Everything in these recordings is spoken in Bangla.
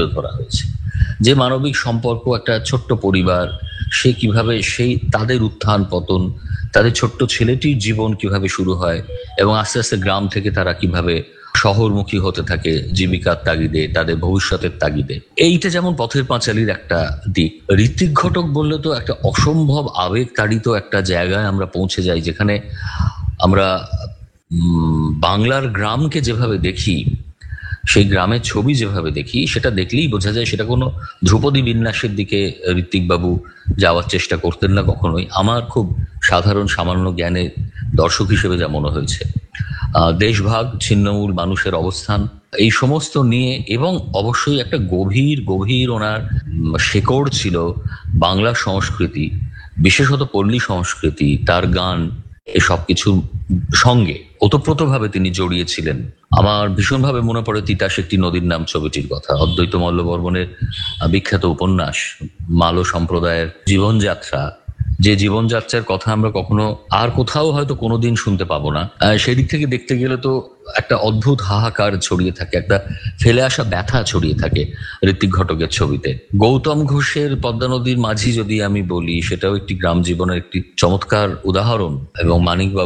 তুলে ধরা হয়েছে। যে মানবিক সম্পর্ক, একটা ছোট্ট পরিবার, সে কিভাবে সেই তাদের উত্থান পতন, তাদের ছোট্ট ছেলেটির জীবন কিভাবে শুরু হয় এবং আস্তে আস্তে গ্রাম থেকে তারা কিভাবে শহরমুখী হতে থাকে জীবিকার তাগিদে, তাদের ভবিষ্যতের তাগিদে। এইটা যেমন পথের পাঁচালীর একটা দিক। ঋত্বিক ঘটক বললে তো একটা অসম্ভব আবেগ তাড়িত একটা জায়গায় আমরা পৌঁছে যাই, যেখানে আমরা বাংলার গ্রামকে যেভাবে দেখি, সেই গ্রামের ছবি যেভাবে দেখি, সেটা দেখলেই বোঝা যায় সেটা কোনো ধ্রুপদী বিন্যাসের দিকে ঋত্বিক বাবু যাওয়ার চেষ্টা করতেন না কখনোই। আমার খুব সাধারণ সামান্য জ্ঞানে দর্শক হিসেবে যা মনে হয়েছে, দেশভাগ, ছিন্নমূল মানুষের অবস্থান, এই সমস্ত নিয়ে, এবং অবশ্যই একটা গভীর গভীর ওনার শেকড় ছিল বাংলা সংস্কৃতি, বিশেষত পল্লী সংস্কৃতি, তার গান, এসব কিছুর সঙ্গে ওতপ্রোতভাবে তিনি জড়িয়েছিলেন। আমার ভীষণভাবে মনে পড়ে তিতাস একটি নদীর নাম ছবিটির কথা, অদ্বৈত মল্লবর্মণের বিখ্যাত উপন্যাস, মালো সম্প্রদায়ের জীবনযাত্রা, যে জীবনযাত্রার কথা আমরা কখনো আর কোথাও হয়তো কোনোদিন শুনতে পাবো না। সেই দিক থেকে দেখতে গেলে তো একটা অদ্ভুত হাহাকার ছড়িয়ে থাকে, একটা ফেলে আসা ব্যথা ছড়িয়ে থাকে ঋত্বিক ঘটকের ছবিতে। গৌতম ঘোষের পদ্মা নদীর মাঝি যদি আমি বলি, সেটাও একটি গ্রাম জীবনের একটি চমৎকার উদাহরণ, এবং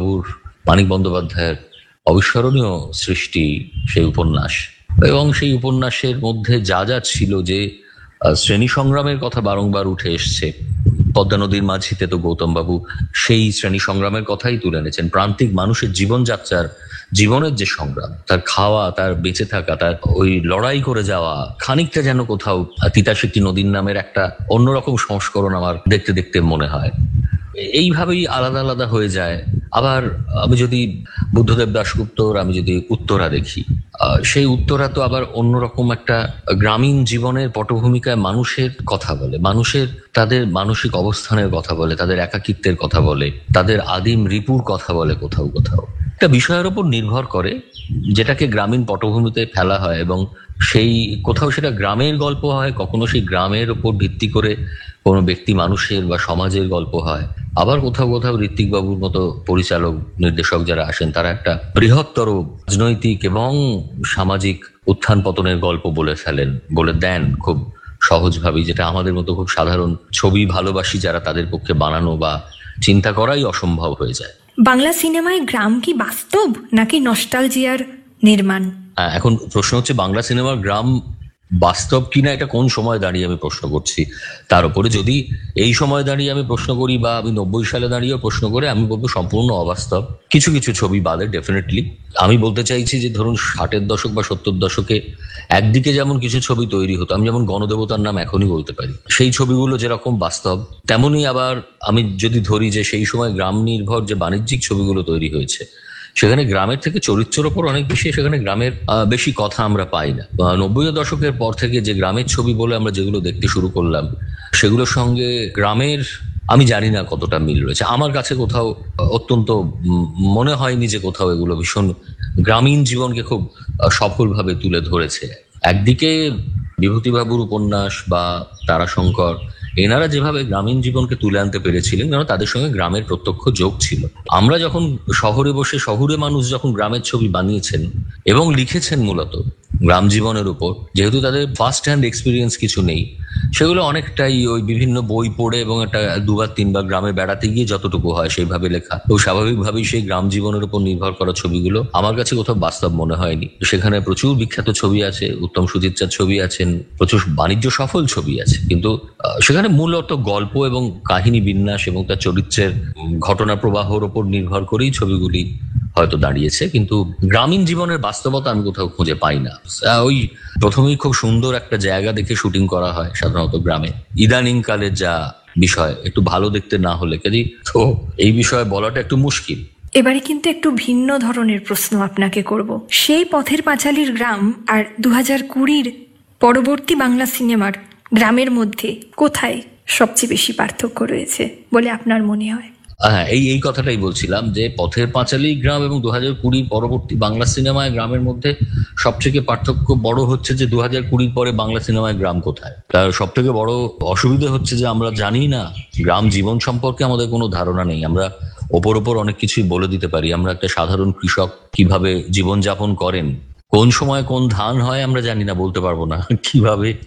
মানিক বন্দ্যোপাধ্যায়ের অবিস্মরণীয় সৃষ্টি সেই উপন্যাস। এবং সেই উপন্যাসের মধ্যে যা যা ছিল, যে শ্রেণী সংগ্রামের কথা বারংবার উঠে এসছে, পদ্মা নদীর মাঝিতে তো গৌতম বাবু সেই শ্রেণী সংগ্রামের কথাই তুলে এনেছেন। প্রান্তিক মানুষের জীবনযাত্রার, জীবনের যে সংগ্রাম, তার খাওয়া, তার বেঁচে থাকা, তার ওই লড়াই করে যাওয়া, খানিকটা যেন কোথাও তিতাস একটি নদীর নামের একটা অন্যরকম সংস্করণ আমার দেখতে দেখতে মনে হয়। এইভাবেই আলাদা আলাদা হয়ে যায়। আবার আমি যদি বুদ্ধদেব দাশগুপ্তর, আমি যদি উত্তরা দেখি, সেই উত্তরা তো আবার অন্যরকম একটা গ্রামীণ জীবনের পটভূমিকায় মানুষের কথা বলে, মানুষের তাদের মানসিক অবস্থানের কথা বলে, তাদের একাকিত্বের কথা বলে, তাদের আদিম রিপুর কথা বলে কোথাও কোথাও। একটা বিষয়ের উপর নির্ভর করে যেটাকে গ্রামীণ পটভূমিতে ফেলা হয়, এবং সেই কোথাও সেটা গ্রামের গল্প হয়, কখনো সেই গ্রামের উপর ভিত্তি করে কোনো ব্যক্তি মানুষের বা সমাজের গল্প হয়। আবার কোথাও কোথাও ঋত্বিক বাবুর মতো পরিচালক, নির্দেশক যারা আসেন, তারা একটা বৃহত্তর রাজনৈতিক এবং সামাজিক উত্থান পতনের গল্প বলে দেন খুব সহজভাবেই, যেটা আমাদের মতো খুব সাধারণ ছবি ভালোবাসি যারা, তাদের পক্ষে বানানো বা চিন্তা করাই অসম্ভব হয়ে যায়। বাংলা সিনেমায় গ্রাম কি বাস্তব নাকি নস্টালজিয়ার নির্মাণ? এখন প্রশ্ন হচ্ছে বাংলা সিনেমার গ্রাম বাস্তব কিনা, এটা কোন সময় দাঁড়িয়ে আমি প্রশ্ন করছি তার উপরে। যদি এই সময় দাঁড়িয়ে আমি প্রশ্ন করি, বা আমি 90 সালে দাঁড়িয়েও প্রশ্ন করে, আমি বলবো সম্পূর্ণ অবাস্তব, কিছু কিছু ছবি বাদে ডেফিনেটলি। আমি বলতে চাইছি যে ধরুন 60-এর দশক বা 70-এর দশকে একদিকে যেমন কিছু ছবি তৈরি হতো, আমি যেমন গণদেবতার নাম এখনই বলতে পারি, সেই ছবিগুলো যেরকম বাস্তব, তেমনি আবার আমি যদি ধরি যে সেই সময় গ্রাম নির্ভর যে বাণিজ্যিক ছবিগুলো তৈরি হয়েছে, সেখানে গ্রামের থেকে চরিত্রের ওপর অনেক বেশি, সেখানে গ্রামের বেশি কথা আমরা পাই না। 90-এর দশকের পর থেকে যে গ্রামের ছবি বলে আমরা যেগুলো দেখতে শুরু করলাম, সেগুলোর সঙ্গে গ্রামের আমি জানি না কতটা মিল রয়েছে। আমার কাছে কোথাও অত্যন্ত মনে হয়নি যে কোথাও এগুলো ভীষণ গ্রামীণ জীবনকে খুব সফলভাবে তুলে ধরেছে। একদিকে বিভূতিবাবুর উপন্যাস বা তারাশঙ্কর, এনারা যেভাবে গ্রামীণ জীবনকে তুলে আনতে পেরেছিলেন, কারণ তাদের সঙ্গে গ্রামের প্রত্যক্ষ যোগ ছিল। আমরা যখন শহরে বসে, শহুরে মানুষ যখন গ্রামের ছবি বানিয়েছেন এবং লিখেছেন মূলত গ্রাম জীবনের উপর, যেহেতু তাদের ফার্স্ট হ্যান্ড এক্সপিরিয়েন্স কিছু নেই, সেগুলো অনেকটাই ওই বিভিন্ন বই পড়ে এবং একটা 2-3 বার গ্রামে বেড়াতে গিয়ে যতটুকু হয় সেইভাবে লেখা। তো স্বাভাবিকভাবেই সেই গ্রাম জীবনের উপর নির্ভর করা ছবিগুলো আমার কাছে কোথাও বাস্তব মনে হয়নি। সেখানে প্রচুর বিখ্যাত ছবি আছে, উত্তম সুচিত্রার ছবি আছেন, প্রচুর বাণিজ্য সফল ছবি আছে, কিন্তু সেখানে মূলত গল্প এবং কাহিনী বিন্যাস এবং তার চরিত্রের ঘটনা প্রবাহর উপর নির্ভর করেই ছবিগুলি হয়তো দাঁড়িয়েছে, কিন্তু গ্রামীণ জীবনের বাস্তবতা আমি কোথাও খুঁজে পাই না। ওই প্রথমেই খুব সুন্দর একটা জায়গা দেখে শুটিং করা হয় সাধারণত গ্রামে, ইদানিং কালের যা বিষয় একটু ভালো দেখতে না হলে কাজেই তো এই বিষয়ে বলাটা একটু মুশকিল। এবারে কিন্তু একটু ভিন্ন ধরনের প্রশ্ন আপনাকে করব। সেই পথের পাঁচালীর গ্রাম আর 2020-র পরবর্তী বাংলা সিনেমার গ্রামের মধ্যে কোথায় সবচেয়ে বেশি পার্থক্য রয়েছে বলে আপনার মনে হয়? হ্যাঁ, এই কথাটাই বলছিলাম যে পথের পাঁচালী গ্রাম এবং 2020 পরবর্তী বাংলা সিনেমায় গ্রামের মধ্যে সবথেকে পার্থক্য বড় হচ্ছে যে 2020 পরে বাংলা সিনেমায় গ্রাম কোথায়। তার সব থেকে বড় অসুবিধা হচ্ছে যে আমরা জানি না, গ্রাম জীবন সম্পর্কে আমাদের কোনো ধারণা নেই। আমরা ওপর অনেক কিছুই বলে দিতে পারি। আমরা একটা সাধারণ কৃষক কিভাবে জীবনযাপন করেন, কোন সময় কোন ধান হয় আমরা জানি না, বলতে পারবো না কিভাবে